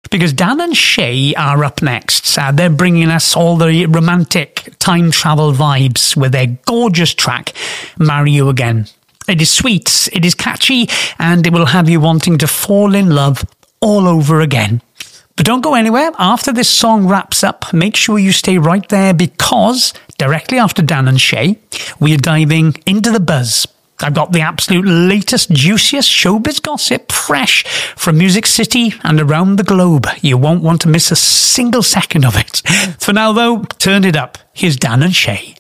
because Dan and Shay are up next. They're bringing us all the romantic time travel vibes with their gorgeous track, Marry You Again. It is sweet, it is catchy, and it will have you wanting to fall in love all over again. But don't go anywhere. After this song wraps up, make sure you stay right there, because directly after Dan and Shay, we are diving into the buzz. I've got the absolute latest, juiciest showbiz gossip fresh from Music City and around the globe. You won't want to miss a single second of it. For now, though, turn it up. Here's Dan and Shay.